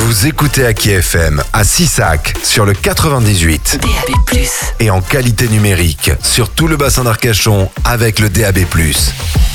Vous écoutez Aki FM à Sissac sur le 98 DAB+. et en qualité numérique sur tout le bassin d'Arcachon avec le DAB+.